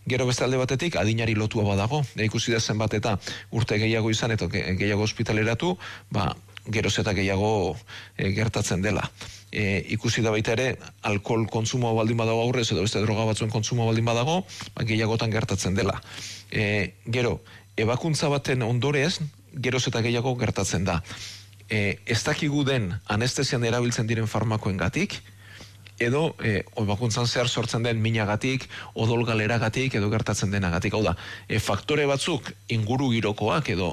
Gero beste alde batetik, adinari lotua badago, ikusi da zenbat eta urte gehiago izan, eta gehiago ospitaleratu, geroz eta gehiago gertatzen dela. Ikusi da baita ere, alkohol kontsumo baldin badago aurrez, edo beste droga batzuen kontsumo baldin badago, gehiagotan gertatzen dela. Gero, ebakuntza baten ondorez, geroz eta gehiago gertatzen da. Ez dakigu den anestesian erabiltzen diren farmakoengatik, edo ebakuntzan zehar sortzen den minagatik, odol galeragatik, edo gertatzen denagatik. Hau da, faktore batzuk inguru girokoak, edo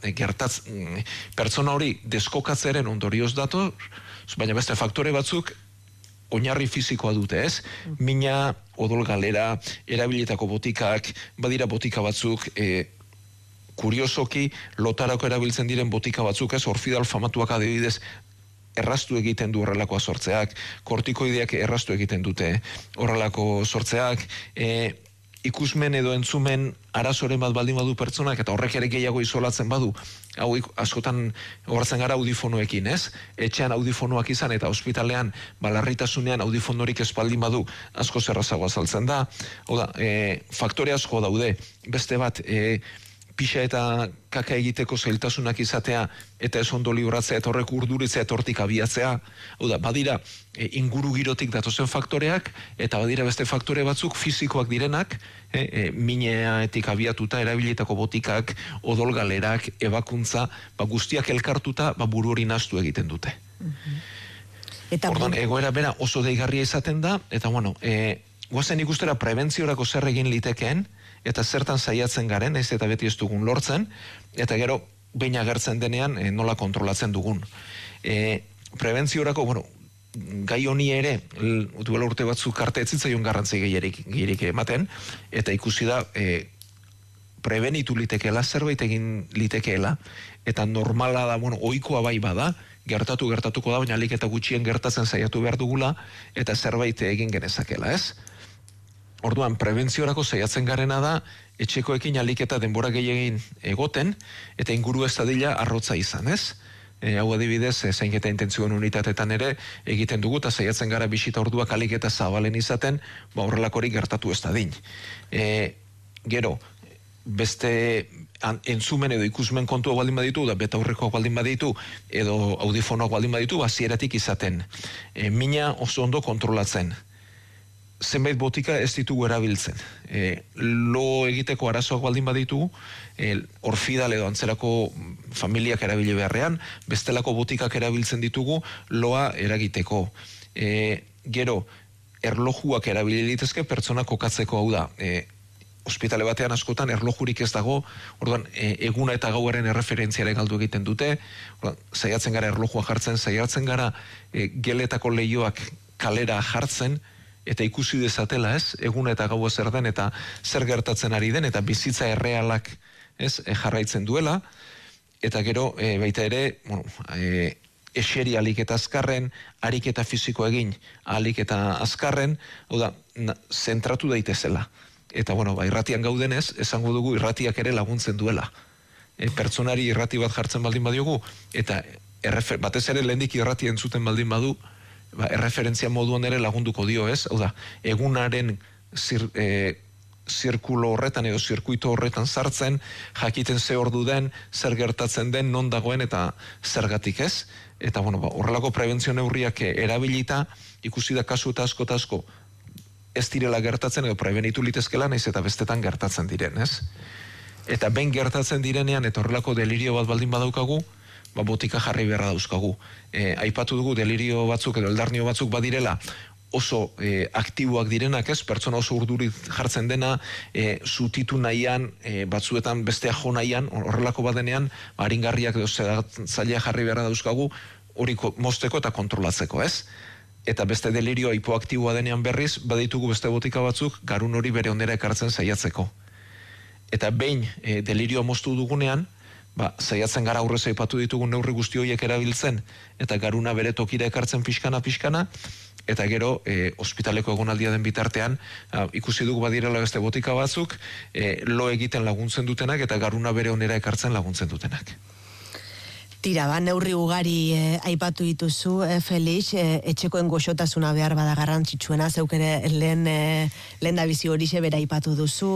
pertsona hori deskokatzeren ondorioz dator, baina beste faktore batzuk oinarri fisikoa dute, ez? Mina, odol galera, erabilietako botikak, badira botika batzuk, kuriosoki, lotarako erabiltzen diren botika batzuk, ez? Orfidal famatuak adibidez, erraztu egiten du horrelakoa sortzeak, kortikoideak erraztu egiten dute horrelako sortzeak, ikusmen edo entzumen arazoren bat baldin badu pertsonak, eta horrek ere gehiago isolatzen badu, hau askotan horretzen gara audifonoekin, ez? Etxean audifonoak izan eta ospitalean larritasunean audifonorik ez baldin badu asko zerrazagoa azaltzen da. Hau da, faktore asko daude, beste bat, pixa eta kaka egiteko zailtasunak izatea eta ez ondo libratzea eta horrek urduritzea eta hortik abiatzea. Hau da, badira inguru girotik datozen faktoreak eta badira beste faktore batzuk fisikoak direnak, mineetik abiatuta, erabilietako botikak, odol galerak, ebakuntza, guztiak elkartuta buru hori nahastu egiten dute. Orduan, egoera bera oso deigarria izaten da, eta guazen ikustera prebentziorako zer egin litekeen, eta zertan saiatzen garen, ez eta beti ez dugun lortzen, eta gero behin agertzen denean nola kontrolatzen dugun. Prebentziorako, gai honi ere, duela urte batzuk arte ez zitzaion garrantzi gehiarik ematen, eta ikusi da, prebenitu litekeela, zerbait egin litekeela, eta normala da, ohikoa bai bada, gertatuko da, baina alik eta gutxien gertatzen saiatu behar dugula, eta zerbait egin genezakela, ez? Orduan, prebentziorako saiatzen garena da, etxekoekin alik eta denbora gehiagin egoten, eta inguru ez dadila arrotza izan, ez? Hau adibidez, zainketa intentzioen unitatetan ere egiten dugu, eta saiatzen gara bisita orduak alik eta zabalen izaten, horrelakorik gertatu ez dadin. Gero, beste entzumen edo ikusmen kontua baldin baditu, da beta aurrekoak baldin baditu, edo audifonoak baldin baditu, hasieratik izaten. Mina oso ondo kontrolatzen. Zenbait botika ez ditugu erabiltzen. Lo egiteko arazoak baldin baditu, orfidal edo antzerako familiak erabile beharrean, bestelako botikak erabiltzen ditugu loa eragiteko. Gero, erlojuak erabile litezke pertsona kokatzeko, hau da, ospitale batean askotan erlojurik ez dago, orduan eguna eta gauaren erreferentziaren galdu egiten dute, saiatzen gara erlojua jartzen, saiatzen gara geletako leioak kalera jartzen, eta ikusi dezatela, ez, eguna eta gaua zer den, eta zer gertatzen ari den, eta bizitza errealak, ez, jarraitzen duela, eta gero, baita ere, eseri alik eta azkarren, harik eta fisiko egin alik eta azkarren, hau da, zentratu daitezela. Eta, irratian gaudenez, esango dugu irratiak ere laguntzen duela. Pertsonari irrati bat jartzen baldin badiogu, eta batez ere lehendik irrati entzuten baldin badu, erreferentzia moduan ere lagunduko dio, ez? Hau da, egunaren zirkulo horretan edo zirkuito horretan sartzen, jakiten ze ordu den, zer gertatzen den, non dagoen eta zergatik, ez? Eta, horrelako prebentzio neurriak erabilita, ikusi da kasu eta asko ez direla gertatzen edo prebenitu litezkela, naiz eta bestetan gertatzen diren, ez? Eta behin gertatzen direnean, eta horrelako delirio bat baldin badaukagu, botika jarri beharra dauzkagu. Aipatu dugu delirio batzuk edo eldarnio batzuk badirela oso aktiboak direnak, ez? Pertsona oso urdurit jartzen dena, zutitu nahian, batzuetan bestea jo nahian, horrelako badenean, aringarriak edo zaila jarri beharra dauzkagu, hori mozteko eta kontrolatzeko, ez? Eta beste delirio hipoaktiboa denean berriz, baditugu beste botika batzuk, garun hori bere onera ekartzen saiatzeko. Eta behin delirio moztu dugunean, saiatzen gara aurrez aipatu ditugun neurri guzti horiek erabiltzen, eta garuna bere tokira ekartzen pixkana, eta gero ospitaleko egonaldia den bitartean, ikusi dugu badirela beste botika batzuk, lo egiten laguntzen dutenak, eta garuna bere onera ekartzen laguntzen dutenak. Tira, neurri ugari aipatu dituzu, Felix, etxekoen goxotasuna behar bada garrantzitsuena, zeuk ere lehen da bizi horixe bera aipatu duzu,